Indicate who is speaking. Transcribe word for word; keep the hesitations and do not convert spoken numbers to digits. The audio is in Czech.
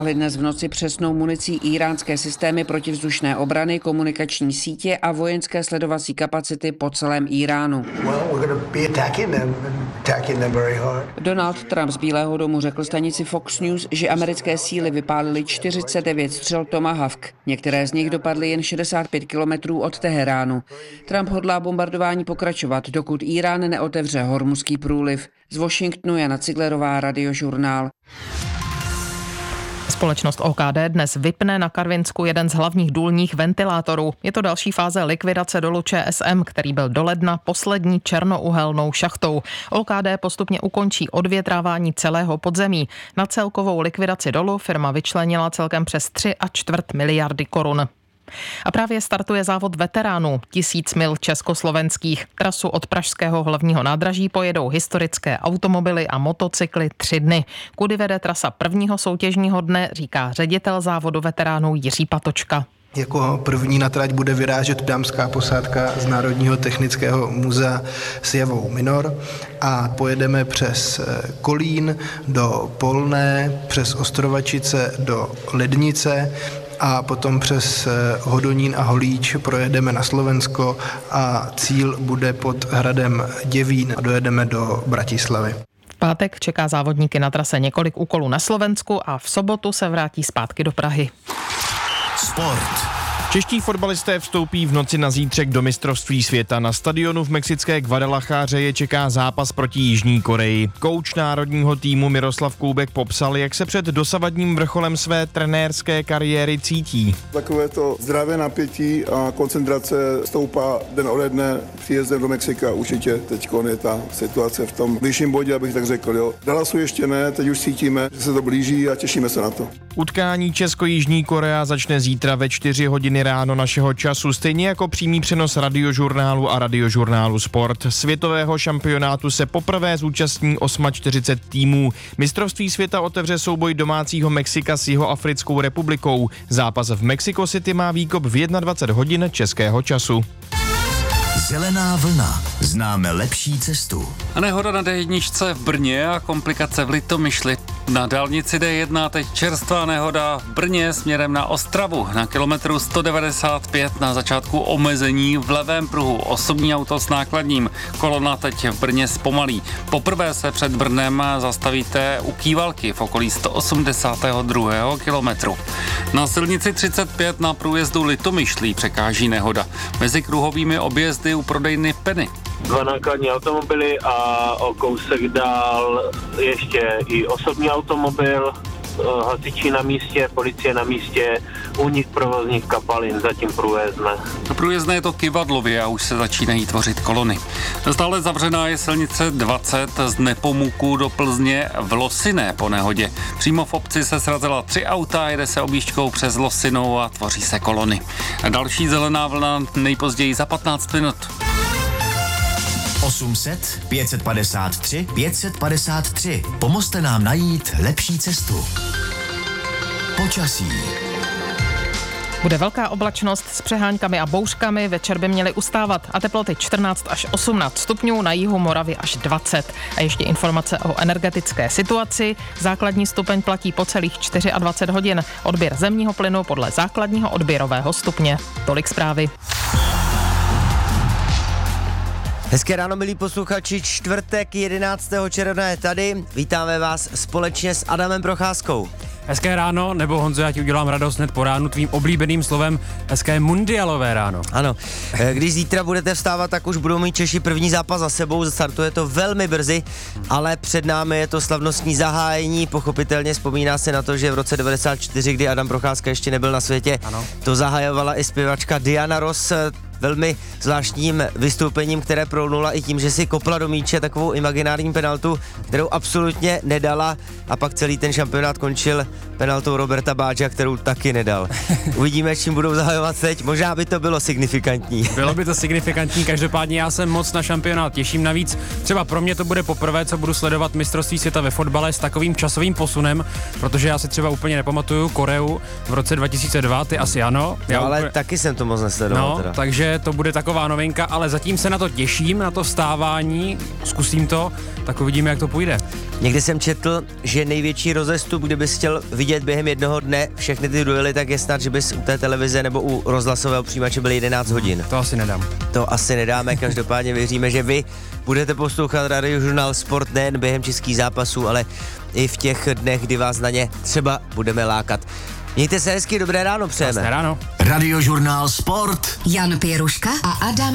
Speaker 1: Dnes v noci přesnou municí íránské systémy protivzdušné obrany, komunikační sítě a vojenské sledovací kapacity po celém Íránu. Donald Trump z Bílého domu řekl stanici Fox News, že americké síly vypálily čtyřicet devět střel Tomahawk. Některé z nich dopadly jen šedesát pět kilometrů od Teheránu. Trump hodlá bombardování pokračovat, dokud Írán neotevře Hormuzský průliv. Z Washingtonu Jana Ciglerová, Radiožurnál.
Speaker 2: Společnost O K D dnes vypne na Karvinsku jeden z hlavních důlních ventilátorů. Je to další fáze likvidace dolu Č S M, který byl do ledna poslední černouhelnou šachtou. O K D postupně ukončí odvětrávání celého podzemí. Na celkovou likvidaci dolu firma vyčlenila celkem přes tři a čtvrt miliardy korun. A právě startuje závod veteránů, tisíc mil československých. Trasu od pražského hlavního nádraží pojedou historické automobily a motocykly tři dny. Kudy vede trasa prvního soutěžního dne, říká ředitel závodu veteránů Jiří Patočka.
Speaker 3: Jako první na trať bude vyrážet dámská posádka z Národního technického muzea s Javou Minor a pojedeme přes Kolín do Polné, přes Ostrovačice do Lednice a potom přes Hodonín a Holíč projedeme na Slovensko a cíl bude pod hradem Děvín a dojedeme do Bratislavy.
Speaker 2: V pátek čeká závodníky na trase několik úkolů na Slovensku a v sobotu se vrátí zpátky do Prahy.
Speaker 4: Sport. Čeští fotbalisté vstoupí v noci na zítřek do mistrovství světa. Na stadionu v mexické Guadalajáře je čeká zápas proti Jižní Koreji. Kouč národního týmu Miroslav Koubek popsal, jak se před dosavadním vrcholem své trenérské kariéry cítí.
Speaker 5: Takové to zdravé napětí a koncentrace stoupá den ode dne příjezdem do Mexika. Určitě teď je ta situace v tom blížším bodě, abych tak řekl. Jo. Dallasu ještě ne, teď už cítíme, že se to blíží a těšíme se na to.
Speaker 4: Utkání Česko-Jižní Korea začne zítra ve čtyři hodiny ráno našeho času, stejně jako přímý přenos Radiožurnálu a Radiožurnálu Sport. Světového šampionátu se poprvé zúčastní čtyřicet osm týmů. Mistrovství světa otevře souboj domácího Mexika s Jihoafrickou republikou. Zápas v Mexico City má výkop v dvacet jedna hodin českého času.
Speaker 6: Zelená vlna. Známe lepší cestu.
Speaker 7: A nehoda na D jedna v Brně a komplikace v Litomyšli. Na dálnici D jedna teď čerstvá nehoda v Brně směrem na Ostravu. Na kilometru sto devadesát pět na začátku omezení v levém pruhu osobní auto s nákladním. Kolona teď v Brně zpomalí. Poprvé se před Brnem zastavíte u Kývalky v okolí sto osmdesátého druhého kilometru. Na silnici třicet pět na průjezdu Litomyšlí překáží nehoda. Mezi kruhovými objezdy u prodejny Penny.
Speaker 8: Dva nákladní automobily a o kousek dál ještě i osobní automobil, hasiči na místě, policie na místě, únik provozních kapalin, zatím průjezdné.
Speaker 7: Průjezdné je to Kyvadlově a už se začínají tvořit kolony. Stále zavřená je silnice dvacet z Nepomuku do Plzně v Losiné po nehodě. Přímo v obci se srazila tři auta, jede se objížďkou přes Losinou a tvoří se kolony. A další zelená vlna nejpozději za patnáct minut.
Speaker 6: osm set, pět set padesát tři, pět set padesát tři. Pomozte nám najít lepší cestu. Počasí.
Speaker 2: Bude velká oblačnost s přeháňkami a bouřkami, večer by měly ustávat a teploty čtrnáct až osmnáct stupňů, na jihu Moravy až dvacet. A ještě informace o energetické situaci. Základní stupeň platí po celých dvacet čtyři hodin. Odběr zemního plynu podle základního odběrového stupně. Tolik zprávy.
Speaker 9: Hezké ráno, milí posluchači, čtvrtek jedenáctého června je tady. Vítáme vás společně s Adamem Procházkou.
Speaker 10: Hezké ráno, nebo Honzo, já ti udělám radost hned po ránu tvým oblíbeným slovem hezké mundialové ráno.
Speaker 9: Ano, když zítra budete vstávat, tak už budou mít Češi první zápas za sebou, startuje to velmi brzy, ale před námi je to slavnostní zahájení, pochopitelně vzpomíná se na to, že v roce devadesát čtyři, kdy Adam Procházka ještě nebyl na světě, ano. To zahajovala i zpěvačka Diana Ross, velmi zvláštním vystoupením, které prolnula i tím, že si kopla do míče takovou imaginární penaltu, kterou absolutně nedala a pak celý ten šampionát končil penaltou Roberta Báča, kterou taky nedal. Uvidíme, čím budou zahajovat teď, možná by to bylo signifikantní.
Speaker 10: Bylo by to signifikantní, každopádně já jsem moc na šampionát těším, navíc třeba pro mě to bude poprvé, co budu sledovat mistrovství světa ve fotbale s takovým časovým posunem, protože já si třeba úplně nepamatuju Koreu v roce dva tisíce dva, ty asi ano.
Speaker 9: No,
Speaker 10: já
Speaker 9: ale
Speaker 10: úplně...
Speaker 9: taky jsem to moc nesledoval
Speaker 10: no,
Speaker 9: teda.
Speaker 10: takže takže to bude taková novinka, ale zatím se na to těším, na to vstávání, zkusím to, tak uvidíme, jak to půjde.
Speaker 9: Někdy jsem četl, že největší rozestup, kdybys chtěl vidět během jednoho dne všechny ty duely, tak je snad, že bys u té televize nebo u rozhlasového přijímače byl jedenáct hodin.
Speaker 10: To asi nedám.
Speaker 9: To asi nedáme, každopádně věříme, že vy budete poslouchat Radiožurnál Sport nejen během českých zápasů, ale i v těch dnech, kdy vás na ně třeba budeme lákat. Mějte se hezky, dobré ráno přejeme.
Speaker 10: Dobré ráno.
Speaker 6: Radiožurnál Sport.
Speaker 11: Jan Pěruška a Adam